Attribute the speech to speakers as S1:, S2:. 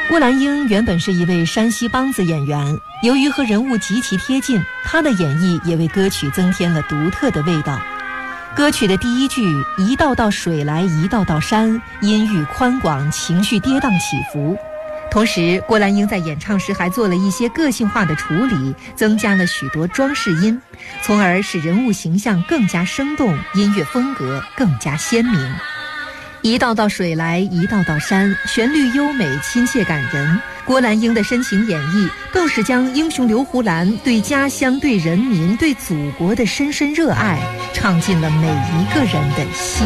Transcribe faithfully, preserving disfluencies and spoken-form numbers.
S1: 郭兰英原本是一位山西梆子演员，由于和人物极其贴近，她的演绎也为歌曲增添了独特的味道。歌曲的第一句“一道道水来一道道山”，音域宽广，情绪跌宕起伏。同时，郭兰英在演唱时还做了一些个性化的处理，增加了许多装饰音，从而使人物形象更加生动，音乐风格更加鲜明。一道道水来一道道山，旋律优美，亲切感人。郭兰英的深情演绎更是将英雄刘胡兰对家乡、对人民、对祖国的深深热爱唱进了每一个人的心。